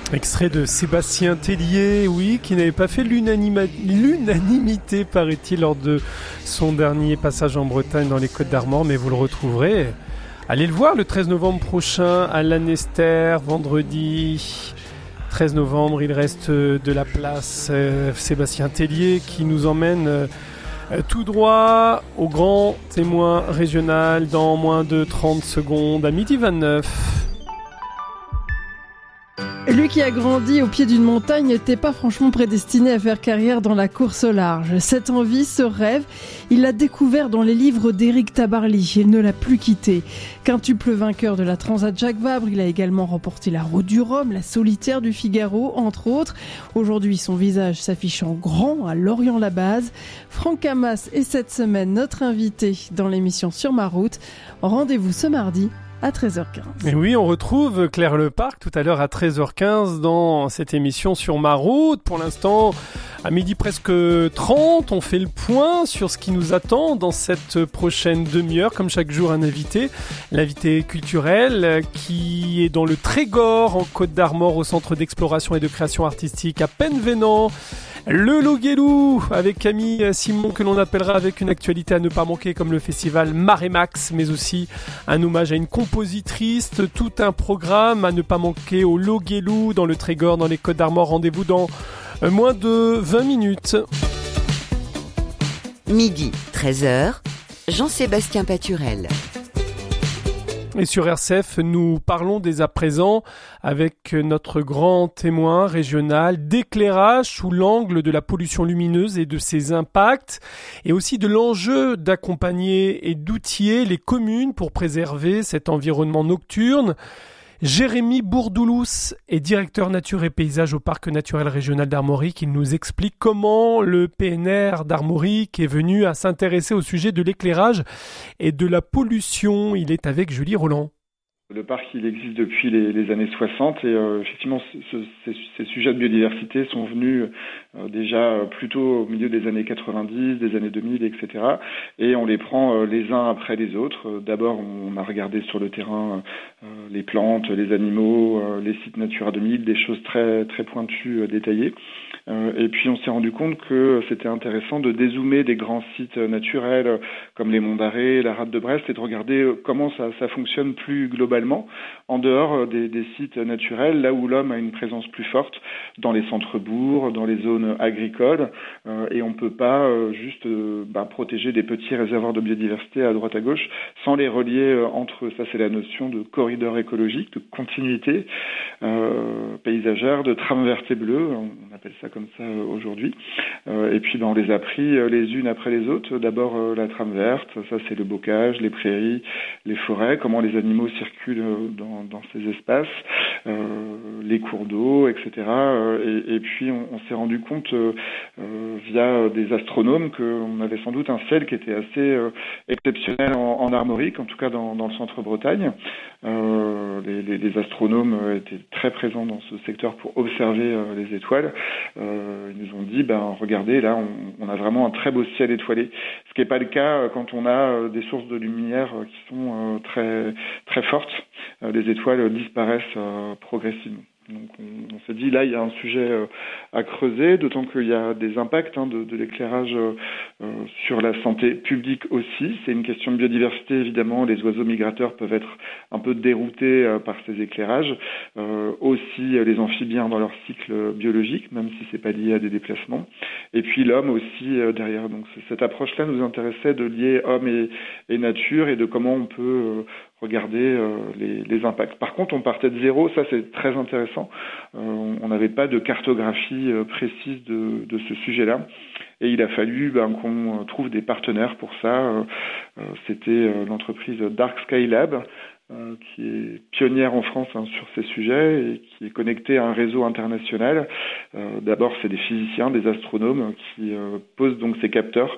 Extrait de Sébastien Tellier, oui, qui n'avait pas fait l'unanimité, paraît-il, lors de son dernier passage en Bretagne dans les Côtes d'Armor, mais vous le retrouverez. Allez le voir le 13 novembre prochain à Lanester, vendredi 13 novembre. Il reste de la place Sébastien Tellier qui nous emmène tout droit au grand témoin régional dans moins de 30 secondes à 12h29. Lui qui a grandi au pied d'une montagne n'était pas franchement prédestiné à faire carrière dans la course au large. Cette envie, ce rêve, il l'a découvert dans les livres d'Éric Tabarly. Il ne l'a plus quitté. Quintuple vainqueur de la Transat Jacques Vabre, il a également remporté la Route du Rhum, la Solitaire du Figaro, entre autres. Aujourd'hui, son visage s'affiche en grand à Lorient-la-Base. Franck Hamas est cette semaine notre invité dans l'émission Sur ma route. Rendez-vous ce mardi à 13h15. Et oui, on retrouve Claire Leparc tout à l'heure à 13h15 dans cette émission Sur ma route. Pour l'instant, à midi presque 30, on fait le point sur ce qui nous attend dans cette prochaine demi-heure. Comme chaque jour, un invité, l'invité culturel qui est dans le Trégor en Côte d'Armor au centre d'exploration et de création artistique à Penvenant. Le Loup-Guélou avec Camille Simon que l'on appellera avec une actualité à ne pas manquer comme le festival Marémax, mais aussi un hommage à une compositrice, tout un programme à ne pas manquer au Loup-Guélou dans le Trégor, dans les Côtes d'Armor. Rendez-vous dans moins de 20 minutes. Midi, 13h, Jean-Sébastien Paturel. Et sur RCF, nous parlons dès à présent avec notre grand témoin régional d'éclairage sous l'angle de la pollution lumineuse et de ses impacts, et aussi de l'enjeu d'accompagner et d'outiller les communes pour préserver cet environnement nocturne. Jérémy Bourdoulous est directeur nature et paysage au Parc naturel régional d'Armorique. Il nous explique comment le PNR d'Armorique est venu à s'intéresser au sujet de l'éclairage et de la pollution. Il est avec Julie Roland. Le parc, il existe depuis les années 60 et effectivement, ces sujets de biodiversité sont venus déjà plutôt au milieu des années 90, des années 2000, etc. Et on les prend les uns après les autres. D'abord, on a regardé sur le terrain les plantes, les animaux, les sites Natura 2000, des choses très très pointues, détaillées. Et puis on s'est rendu compte que c'était intéressant de dézoomer des grands sites naturels comme les Monts d'Arrée, la Rade de Brest, et de regarder comment ça fonctionne plus globalement en dehors des sites naturels, là où l'homme a une présence plus forte, dans les centres-bourgs, dans les zones agricoles, et on peut pas juste protéger des petits réservoirs de biodiversité à droite à gauche sans les relier entre eux. Ça, c'est la notion de corridor écologique, de continuité paysagère, de trame verte et bleue, on appelle ça comme ça aujourd'hui. Et puis on les a pris les unes après les autres. D'abord la trame verte, ça c'est le bocage, les prairies, les forêts, comment les animaux circulent dans ces espaces, les cours d'eau, etc. Et puis on s'est rendu compte via des astronomes qu'on avait sans doute un ciel qui était assez exceptionnel en Armorique, en tout cas dans le centre Bretagne. Les astronomes étaient très présents dans ce secteur pour observer les étoiles. Ils nous ont dit, regardez, là, on a vraiment un très beau ciel étoilé. Ce qui n'est pas le cas quand on a des sources de lumière qui sont très, très fortes. Les étoiles disparaissent progressivement. Donc on s'est dit, là, il y a un sujet à creuser, d'autant qu'il y a des impacts de l'éclairage sur la santé publique aussi. C'est une question de biodiversité, évidemment. Les oiseaux migrateurs peuvent être un peu déroutés par ces éclairages. Aussi les amphibiens dans leur cycle biologique, même si c'est pas lié à des déplacements. Et puis l'homme aussi derrière. Donc cette approche-là nous intéressait de lier homme et nature et de comment on peut regarder les impacts. Par contre, on partait de zéro, ça c'est très intéressant. On n'avait pas de cartographie précise de ce sujet-là. Et il a fallu qu'on trouve des partenaires pour ça. C'était l'entreprise Dark Sky Lab, qui est pionnière en France sur ces sujets et qui est connectée à un réseau international. D'abord, c'est des physiciens, des astronomes qui posent donc ces capteurs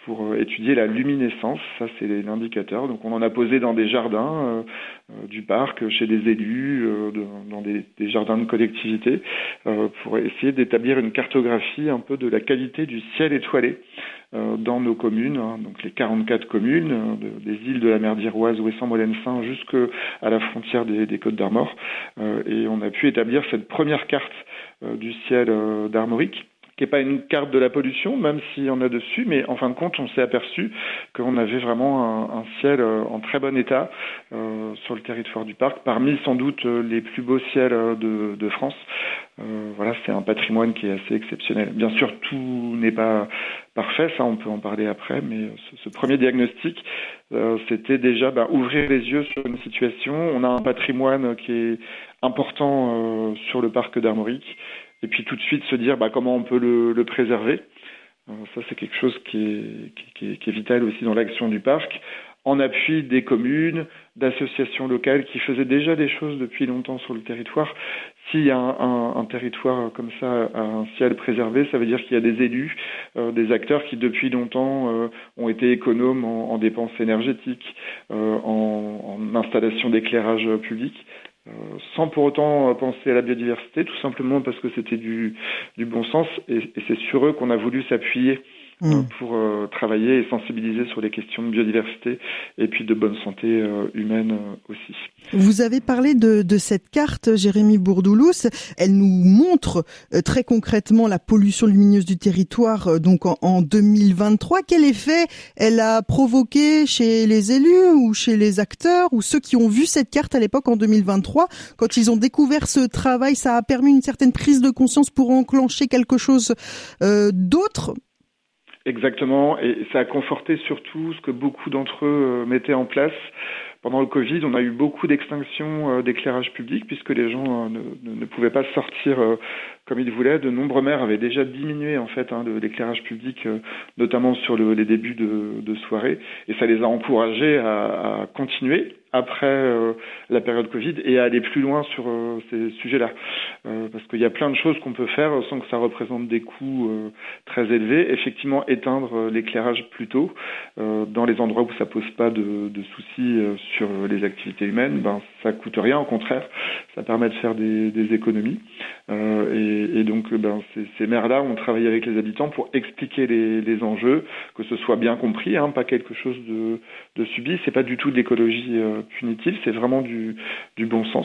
pour étudier la luminescence. Ça, c'est l'indicateur. Donc, on en a posé dans des jardins du parc, chez des élus, dans des jardins de collectivité, pour essayer d'établir une cartographie un peu de la qualité du ciel étoilé dans nos communes, donc les 44 communes, des îles de la mer d'Iroise, Ouessant-Molensin, jusqu'à la frontière des Côtes d'Armor. Et on a pu établir cette première carte du ciel d'Armorique, qui n'est pas une carte de la pollution, même s'il y en a dessus, mais en fin de compte, on s'est aperçu qu'on avait vraiment un ciel en très bon état sur le territoire du parc, parmi sans doute les plus beaux ciels de France. Voilà, c'est un patrimoine qui est assez exceptionnel. Bien sûr, tout n'est pas parfait, ça on peut en parler après, mais ce premier diagnostic, c'était déjà ouvrir les yeux sur une situation. On a un patrimoine qui est important sur le parc d'Armorique, et puis tout de suite se dire comment on peut le préserver. Ça, c'est quelque chose qui est vital aussi dans l'action du parc, en appui des communes, d'associations locales qui faisaient déjà des choses depuis longtemps sur le territoire. S'il y a un territoire comme ça, un ciel préservé, ça veut dire qu'il y a des élus, des acteurs qui depuis longtemps ont été économes en dépenses énergétiques, en installation d'éclairage public, sans pour autant penser à la biodiversité, tout simplement parce que c'était du bon sens, et c'est sur eux qu'on a voulu s'appuyer pour travailler et sensibiliser sur les questions de biodiversité et puis de bonne santé humaine aussi. Vous avez parlé de cette carte, Jérémy Bourdoulousse. Elle nous montre très concrètement la pollution lumineuse du territoire donc en 2023. Quel effet elle a provoqué chez les élus ou chez les acteurs ou ceux qui ont vu cette carte à l'époque en 2023? Quand ils ont découvert ce travail, ça a permis une certaine prise de conscience pour enclencher quelque chose d'autre? Exactement, et ça a conforté surtout ce que beaucoup d'entre eux mettaient en place. Pendant le Covid, on a eu beaucoup d'extinctions d'éclairage public puisque les gens ne pouvaient pas sortir comme ils voulaient. De nombreux maires avaient déjà diminué en fait l'éclairage public, notamment sur les débuts de soirée, et ça les a encouragés à continuer après la période Covid et à aller plus loin sur ces sujets-là. Parce qu'il y a plein de choses qu'on peut faire sans que ça représente des coûts très élevés. Effectivement, éteindre l'éclairage plus tôt dans les endroits où ça pose pas de soucis sur les activités humaines, ça coûte rien, au contraire, ça permet de faire des économies. Et donc ces maires-là ont travaillé avec les habitants pour expliquer les enjeux, que ce soit bien compris, pas quelque chose de subi. C'est pas du tout de l'écologie punitive, c'est vraiment du bon sens.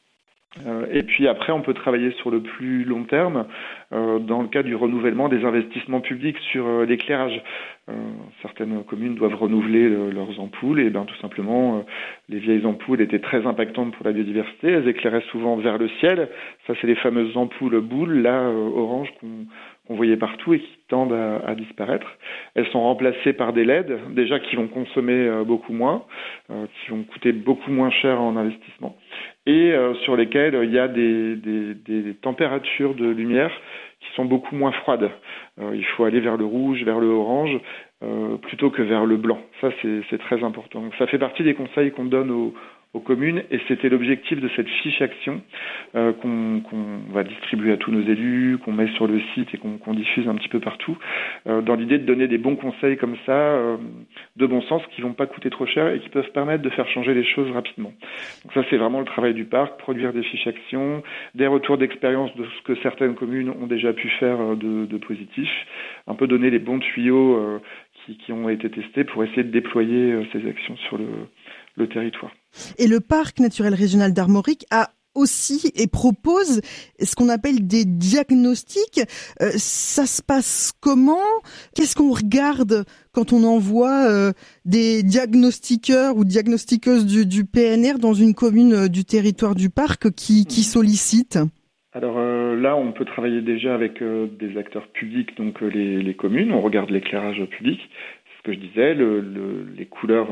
Et puis après, on peut travailler sur le plus long terme dans le cas du renouvellement des investissements publics sur l'éclairage. Certaines communes doivent renouveler leurs ampoules et tout simplement, les vieilles ampoules étaient très impactantes pour la biodiversité. Elles éclairaient souvent vers le ciel. Ça, c'est les fameuses ampoules boules, là, orange, qu'on voyait partout et qui tendent à disparaître. Elles sont remplacées par des LED, déjà qui vont consommer beaucoup moins, qui vont coûter beaucoup moins cher en investissement, et sur lesquels il y a des températures de lumière qui sont beaucoup moins froides. Il faut aller vers le rouge, vers le orange, plutôt que vers le blanc. Ça, c'est très important. Donc, ça fait partie des conseils qu'on donne aux communes, et c'était l'objectif de cette fiche action qu'on va distribuer à tous nos élus, qu'on met sur le site et qu'on diffuse un petit peu partout, dans l'idée de donner des bons conseils comme ça, de bon sens, qui vont pas coûter trop cher et qui peuvent permettre de faire changer les choses rapidement. Donc ça, c'est vraiment le travail du parc, produire des fiches actions, des retours d'expérience de ce que certaines communes ont déjà pu faire de positif, un peu donner les bons tuyaux qui ont été testés pour essayer de déployer ces actions sur le territoire. Et le parc naturel régional d'Armorique a aussi et propose ce qu'on appelle des diagnostics. Ça se passe comment? Qu'est-ce qu'on regarde quand on envoie des diagnostiqueurs ou diagnostiqueuses du PNR dans une commune du territoire du parc qui sollicite? Alors là, on peut travailler déjà avec des acteurs publics, donc les communes. On regarde l'éclairage public, ce que je disais, les couleurs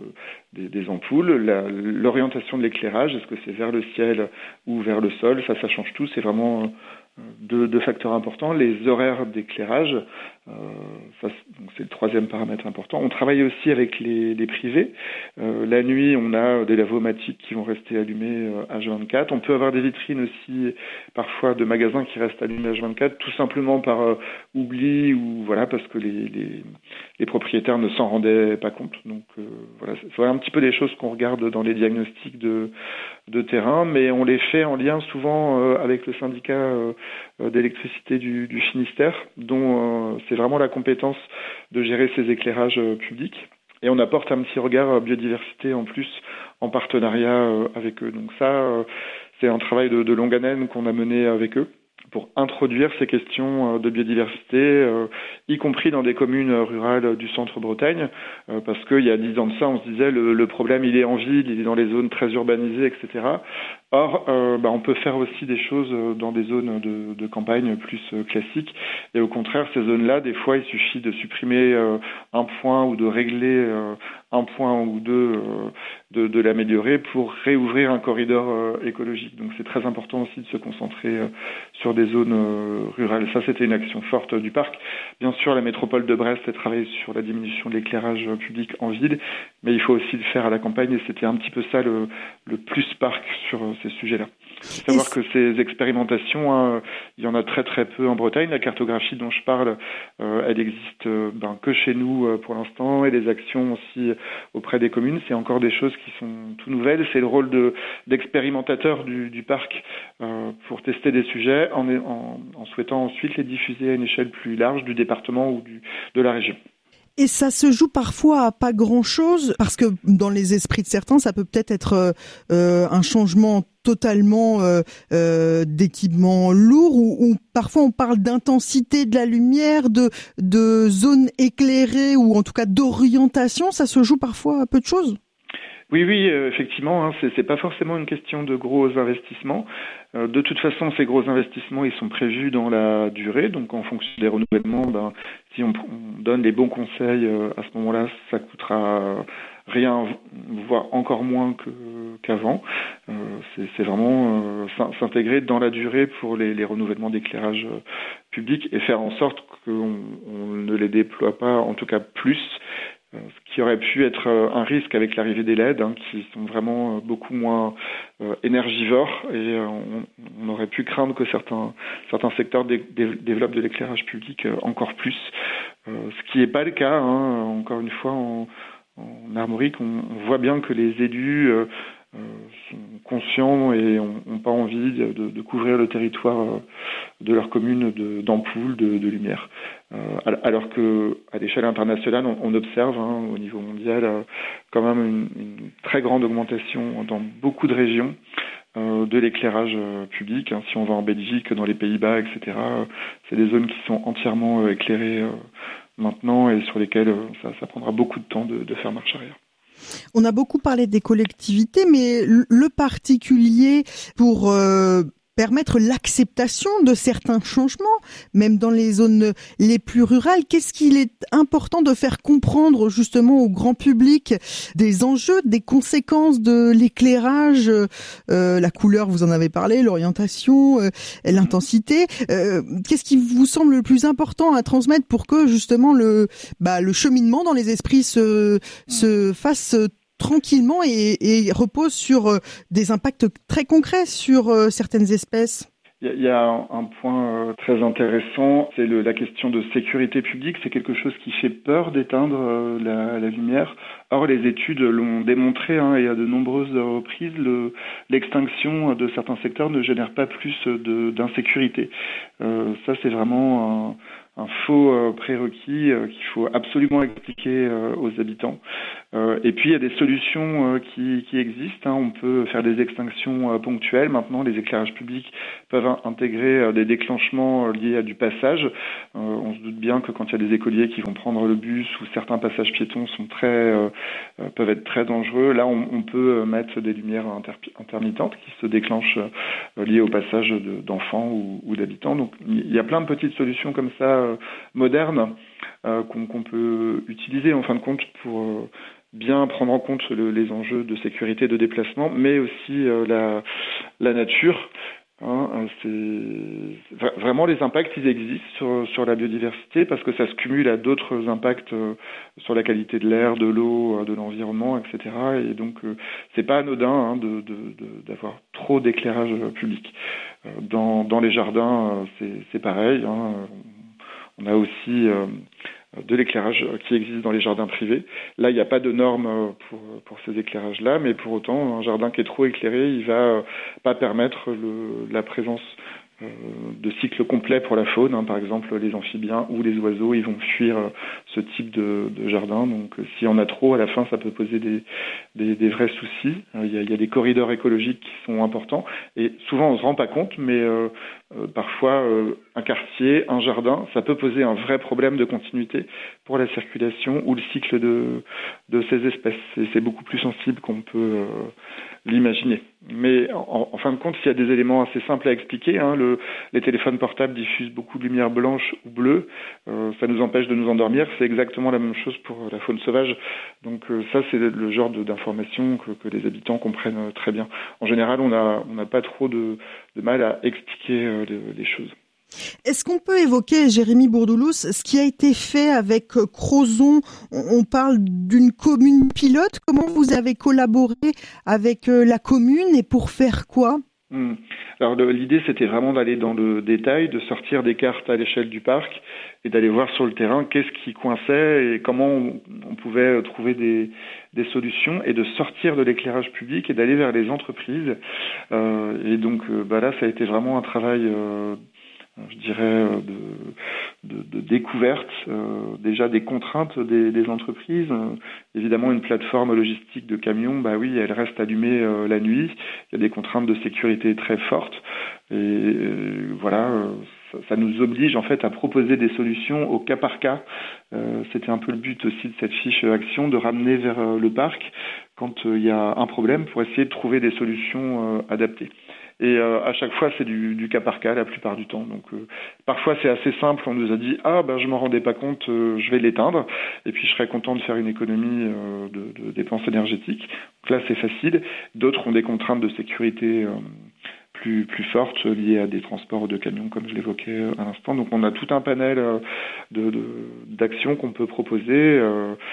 des ampoules, l'orientation de l'éclairage, est-ce que c'est vers le ciel ou vers le sol, ça change tout. C'est vraiment deux facteurs importants, les horaires d'éclairage. Donc c'est le troisième paramètre important. On travaille aussi avec les privés. La nuit, on a des lavomatiques qui vont rester allumés H24. On peut avoir des vitrines aussi, parfois de magasins qui restent allumés H24, tout simplement par oubli ou voilà, parce que les propriétaires ne s'en rendaient pas compte. Donc voilà, c'est un petit peu des choses qu'on regarde dans les diagnostics de terrain, mais on les fait en lien souvent avec le syndicat d'électricité du Finistère, dont c'est vraiment la compétence de gérer ces éclairages publics. Et on apporte un petit regard biodiversité en plus, en partenariat avec eux. Donc ça, c'est un travail de longue haleine qu'on a mené avec eux pour introduire ces questions de biodiversité, y compris dans des communes rurales du centre-Bretagne, parce qu'il y a 10 ans de ça, on se disait le problème il est en ville, il est dans les zones très urbanisées, etc. Or, on peut faire aussi des choses dans des zones de campagne plus classiques. Et au contraire, ces zones-là, des fois, il suffit de supprimer un point ou de régler un point ou deux, de l'améliorer pour réouvrir un corridor écologique. Donc c'est très important aussi de se concentrer sur des zones rurales. Ça, c'était une action forte du parc. Bien sûr, la métropole de Brest a travaillé sur la diminution de l'éclairage public en ville, mais il faut aussi le faire à la campagne, et c'était un petit peu ça le plus parc sur ces sujets-là. Il faut savoir que ces expérimentations, il y en a très très peu en Bretagne. La cartographie dont je parle, elle existe que chez nous pour l'instant, et les actions aussi auprès des communes. C'est encore des choses qui sont tout nouvelles. C'est le rôle d'expérimentateur du parc pour tester des sujets en souhaitant ensuite les diffuser à une échelle plus large du département ou de la région. Et ça se joue parfois à pas grand-chose, parce que dans les esprits de certains, ça peut peut-être être un changement totalement d'équipement lourd, ou parfois on parle d'intensité de la lumière, de zones éclairées, ou en tout cas d'orientation. Ça se joue parfois à peu de choses. Oui, effectivement, c'est pas forcément une question de gros investissements. De toute façon, ces gros investissements, ils sont prévus dans la durée, donc en fonction des renouvellements, si on donne les bons conseils à ce moment-là, ça coûtera rien, voire encore moins qu'avant. C'est vraiment s'intégrer dans la durée pour les renouvellements d'éclairage public et faire en sorte qu'on ne les déploie pas, en tout cas plus. Ce qui aurait pu être un risque avec l'arrivée des LED, qui sont vraiment beaucoup moins énergivores, et on aurait pu craindre que certains secteurs développent de l'éclairage public encore plus, ce qui n'est pas le cas. Encore une fois, en Armorique, on voit bien que les élus sont conscients et n'ont pas envie de couvrir le territoire de leur commune d'ampoules, de lumière. Alors que à l'échelle internationale, on observe au niveau mondial quand même une très grande augmentation dans beaucoup de régions de l'éclairage public. Si on va en Belgique, dans les Pays-Bas, etc., c'est des zones qui sont entièrement éclairées maintenant, et sur lesquelles ça prendra beaucoup de temps de faire marche arrière. On a beaucoup parlé des collectivités, mais le particulier pour permettre l'acceptation de certains changements, même dans les zones les plus rurales, qu'est-ce qu'il est important de faire comprendre justement au grand public des enjeux, des conséquences de l'éclairage, la couleur, vous en avez parlé, l'orientation, l'intensité. Qu'est-ce qui vous semble le plus important à transmettre pour que justement le cheminement dans les esprits se fasse tranquillement et repose sur des impacts très concrets sur certaines espèces? Il y a un point très intéressant, c'est la question de sécurité publique. C'est quelque chose qui fait peur d'éteindre la lumière. Or, les études l'ont démontré, et à de nombreuses reprises, l'extinction de certains secteurs ne génère pas plus d'insécurité. Ça, c'est vraiment un faux prérequis qu'il faut absolument expliquer aux habitants. Et puis il y a des solutions qui existent. On peut faire des extinctions ponctuelles. Maintenant, les éclairages publics peuvent intégrer des déclenchements liés à du passage. On se doute bien que quand il y a des écoliers qui vont prendre le bus, ou certains passages piétons sont peuvent être très dangereux, là on peut mettre des lumières intermittentes qui se déclenchent liées au passage d'enfants ou d'habitants. Donc il y a plein de petites solutions comme ça modernes qu'on peut utiliser en fin de compte pour bien prendre en compte les enjeux de sécurité de déplacement, mais aussi la nature. Vraiment, les impacts, ils existent sur la biodiversité parce que ça se cumule à d'autres impacts sur la qualité de l'air, de l'eau, de l'environnement, etc. Et donc, c'est pas anodin d'avoir trop d'éclairage public. Dans les jardins, c'est pareil. On a aussi de l'éclairage qui existe dans les jardins privés. Là, il n'y a pas de normes pour ces éclairages-là, mais pour autant, un jardin qui est trop éclairé, il va pas permettre la présence de cycle complet pour la faune. Par exemple, les amphibiens ou les oiseaux, ils vont fuir ce type de jardin. Donc, s'il y en a trop, à la fin, ça peut poser des vrais soucis. Il y a des corridors écologiques qui sont importants. Et souvent, on se rend pas compte, mais parfois, un quartier, un jardin, ça peut poser un vrai problème de continuité pour la circulation ou le cycle de ces espèces. Et c'est beaucoup plus sensible qu'on peut l'imaginer. Mais en fin de compte, il y a des éléments assez simples à expliquer. Les téléphones portables diffusent beaucoup de lumière blanche ou bleue. Ça nous empêche de nous endormir. C'est exactement la même chose pour la faune sauvage. Donc ça, c'est le genre d'information que les habitants comprennent très bien. En général, on n'a pas trop de mal à expliquer les choses. Est-ce qu'on peut évoquer, Jérémy Bourdoulouz, ce qui a été fait avec Crozon? On parle d'une commune pilote. Comment vous avez collaboré avec la commune et pour faire quoi? Alors l'idée, c'était vraiment d'aller dans le détail, de sortir des cartes à l'échelle du parc et d'aller voir sur le terrain qu'est-ce qui coinçait et comment on pouvait trouver des solutions et de sortir de l'éclairage public et d'aller vers les entreprises. Et donc là, ça a été vraiment un travail je dirais de découverte déjà des contraintes des entreprises. Évidemment, une plateforme logistique de camions, oui, elle reste allumée la nuit. Il y a des contraintes de sécurité très fortes et ça nous oblige en fait à proposer des solutions au cas par cas. C'était un peu le but aussi de cette fiche action, de ramener vers le parc quand il y a un problème pour essayer de trouver des solutions adaptées. Et à chaque fois, c'est du cas par cas la plupart du temps. Donc parfois, c'est assez simple. On nous a dit je m'en rendais pas compte, je vais l'éteindre. Et puis je serais content de faire une économie de dépenses énergétiques. Donc là, c'est facile. D'autres ont des contraintes de sécurité plus fortes liées à des transports de camions, comme je l'évoquais à l'instant. Donc on a tout un panel d'actions qu'on peut proposer.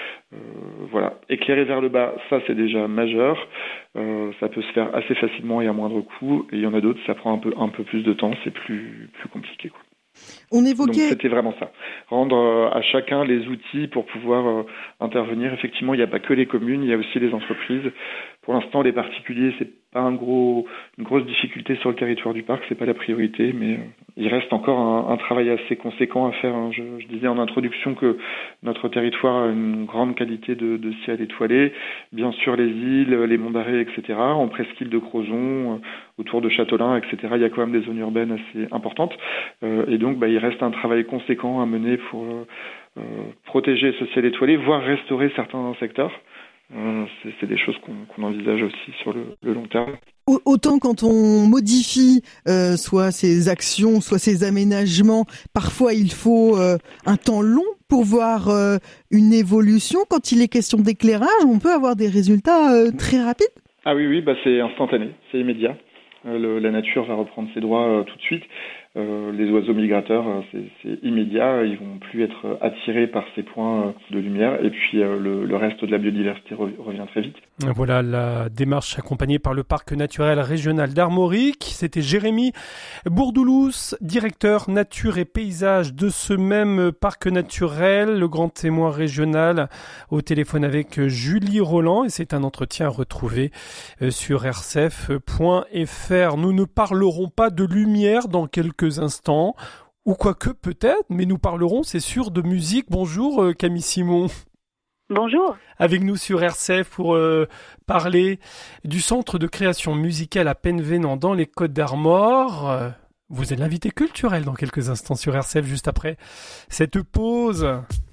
Éclairer vers le bas, ça c'est déjà majeur. Ça peut se faire assez facilement et à moindre coût. Et il y en a d'autres, ça prend un peu plus de temps, c'est plus compliqué, quoi. On évoquait... Donc c'était vraiment ça. Rendre à chacun les outils pour pouvoir intervenir. Effectivement, il n'y a pas que les communes, il y a aussi les entreprises. Pour l'instant, les particuliers, c'est pas une grosse difficulté sur le territoire du parc, c'est pas la priorité, mais il reste encore un travail assez conséquent à faire. Je disais en introduction que notre territoire a une grande qualité de ciel étoilé. Bien sûr, les îles, les monts d'arrêt, etc. En presqu'île de Crozon, autour de Châteaulin, etc. Il y a quand même des zones urbaines assez importantes. Et donc, il reste un travail conséquent à mener pour protéger ce ciel étoilé, voire restaurer certains secteurs. C'est des choses qu'on envisage aussi sur le long terme. Autant quand on modifie soit ses actions, soit ses aménagements, parfois il faut un temps long pour voir une évolution. Quand il est question d'éclairage, on peut avoir des résultats très rapides. Ah oui, c'est instantané, c'est immédiat. La nature va reprendre ses droits tout de suite. Les oiseaux migrateurs, c'est immédiat, ils vont plus être attirés par ces points de lumière et puis le reste de la biodiversité revient très vite. Voilà la démarche accompagnée par le parc naturel régional d'Armorique. C'était Jérémy Bourdoulouz, directeur nature et paysage de ce même parc naturel, le grand témoin régional, au téléphone avec Julie Roland, et c'est un entretien retrouvé sur rcf.fr. Nous ne parlerons pas de lumière dans quelques instants, ou quoique peut-être, mais nous parlerons, c'est sûr, de musique. Bonjour Camille Simon. Bonjour. Avec nous sur RCF pour parler du centre de création musicale à Penvénan dans les Côtes-d'Armor. Vous êtes l'invité culturel dans quelques instants sur RCF, juste après cette pause.